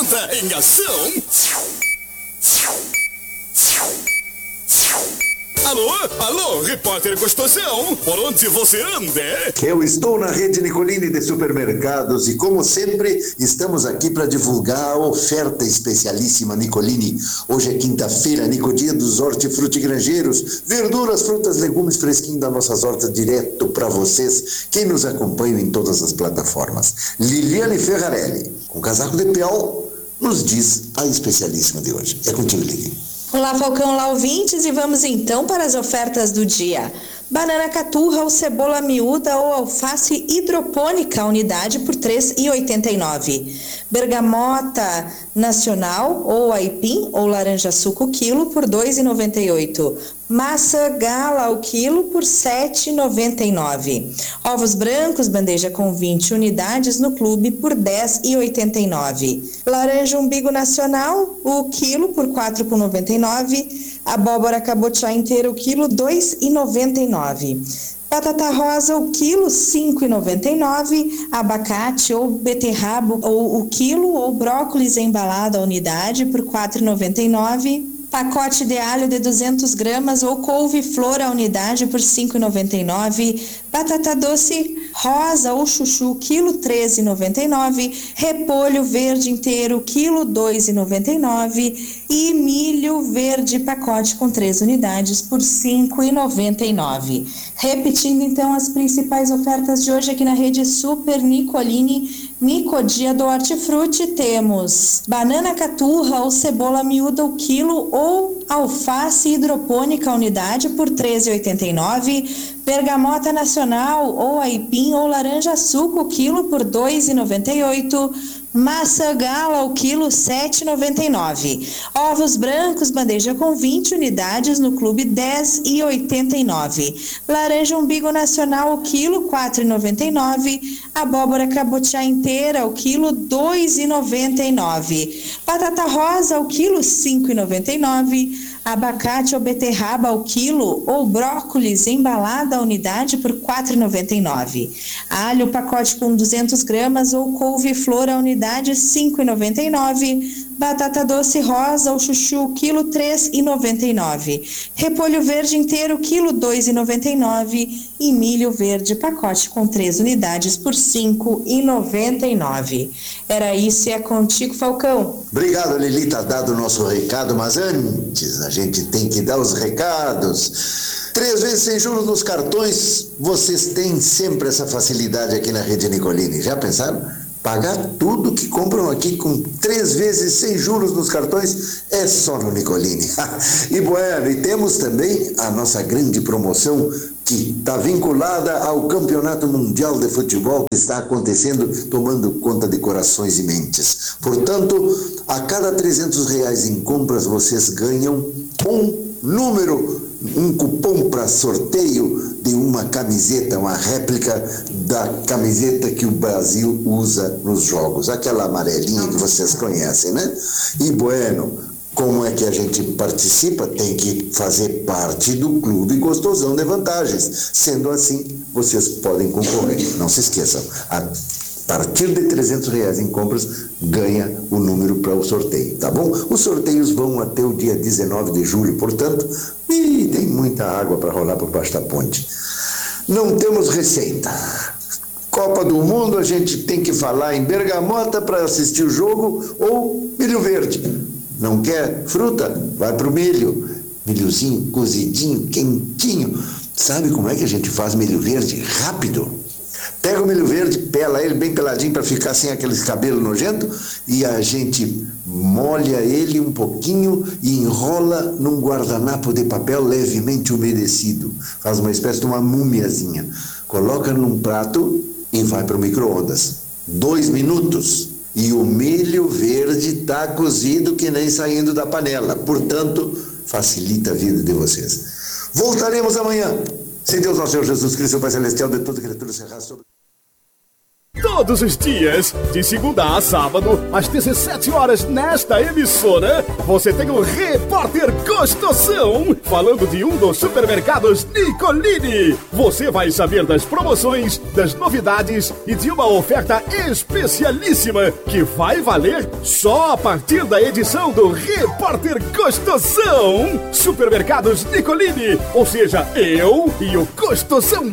90 em ação. Alô, repórter gostosão, por onde você anda? Eu estou na rede Nicolini de supermercados e, como sempre, estamos aqui para divulgar a oferta especialíssima Nicolini. Hoje é quinta-feira, Nicodia dos hortifrutigranjeiros, verduras, frutas, legumes fresquinhos das nossas hortas direto para vocês, que nos acompanham em todas as plataformas. Liliane Ferrarelli, com casaco de pel, nos diz a especialíssima de hoje. É contigo, Lili. Olá, Falcão, olá, ouvintes, e vamos então para as ofertas do dia. Banana caturra ou cebola miúda ou alface hidropônica, unidade por R$ 3,89. Bergamota nacional ou aipim ou laranja suco, quilo por R$ 2,98. Maçã gala ao quilo por R$ 7,99. Ovos brancos, bandeja com 20 unidades no clube por R$ 10,89. Laranja umbigo nacional, o quilo por R$ 4,99. Abóbora cabotiá inteira, o quilo R$ 2,99. Batata rosa, o quilo R$ 5,99. Abacate ou beterraba, ou o quilo, ou brócolis embalado, a unidade, por R$ 4,99. Pacote de alho de 200 gramas ou couve-flor a unidade por R$ 5,99. Batata doce rosa ou chuchu, quilo R$ 13,99. Repolho verde inteiro, quilo R$ 2,99. E milho verde pacote com 3 unidades por R$ 5,99. Repetindo então as principais ofertas de hoje aqui na rede Super Nicolini, Nicodia do Hortifruti, temos banana caturra ou cebola miúda o quilo ou alface hidropônica unidade por R$ 13,89. Bergamota nacional ou aipim ou laranja suco quilo por R$ 2,98. Maçã gala o quilo R$ 7,99. Ovos brancos, bandeja com 20 unidades no clube R$ 10,89. Laranja umbigo nacional o quilo R$ 4,99. Abóbora cabotiá inteira o quilo R$ 2,99. Batata rosa o quilo R$ 5,99. Abacate ou beterraba ao quilo ou brócolis embalada a unidade por R$ 4,99. Alho pacote com 200 gramas ou couve-flor a unidade R$ 5,99. Batata doce rosa ou chuchu quilo R$ 3,99. Repolho verde inteiro quilo R$ 2,99. E milho verde pacote com 3 unidades por R$ 5,99. Era isso, e é contigo, Falcão. Obrigado, Lili, tá dado o nosso recado, mas antes a gente tem que dar os recados. 3 vezes sem juros nos cartões, vocês têm sempre essa facilidade aqui na rede Nicolini. Já pensaram? Pagar tudo que compram aqui com 3 vezes sem juros nos cartões é só no Nicolini. E bueno, e temos também a nossa grande promoção que está vinculada ao Campeonato Mundial de Futebol que está acontecendo, tomando conta de corações e mentes. Portanto, a cada R$300 em compras, vocês ganham um cupom para sorteio de uma camiseta, uma réplica da camiseta que o Brasil usa nos jogos, aquela amarelinha que vocês conhecem, né? E bueno, como é que a gente participa? Tem que fazer parte do Clube Gostosão de Vantagens. Sendo assim, vocês podem concorrer. Não se esqueçam, a partir de R$300 em compras, ganha o número para o sorteio, tá bom? Os sorteios vão até o dia 19 de julho, portanto, tem muita água para rolar por baixo da ponte. Não temos receita. Copa do Mundo, a gente tem que falar em bergamota para assistir o jogo ou milho verde. Não quer fruta? Vai pro milho. Milhozinho cozidinho, quentinho. Sabe como é que a gente faz milho verde? Rápido. Pega o milho verde, pela ele bem peladinho para ficar sem aqueles cabelos nojentos, e a gente molha ele um pouquinho e enrola num guardanapo de papel levemente umedecido. Faz uma espécie de uma múmiazinha. Coloca num prato e vai para o micro-ondas. 2 minutos. E o milho verde está cozido que nem saindo da panela. Portanto, facilita a vida de vocês. Voltaremos amanhã. Se Deus nosso Senhor Jesus Cristo, o Pai Celestial, de toda criatura, se arrasta sobre... todos os dias, de segunda a sábado, às 17 horas nesta emissora, você tem o Repórter Gostosão, falando de um dos supermercados Nicolini. Você vai saber das promoções, das novidades e de uma oferta especialíssima que vai valer só a partir da edição do Repórter Gostosão. Supermercados Nicolini, ou seja, eu e o Gostosão